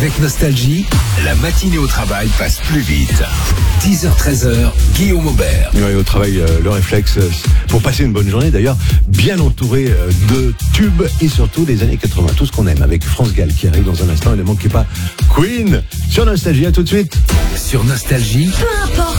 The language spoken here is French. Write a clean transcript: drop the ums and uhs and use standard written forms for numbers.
Avec Nostalgie, la matinée au travail passe plus vite. 10h-13h, Guillaume Aubert. Oui, au travail, le réflexe pour passer une bonne journée, d'ailleurs, bien entouré de tubes et surtout des années 80, tout ce qu'on aime, avec France Gall qui arrive dans un instant. Et ne manquez pas Queen sur Nostalgie, à tout de suite. Sur Nostalgie, peu importe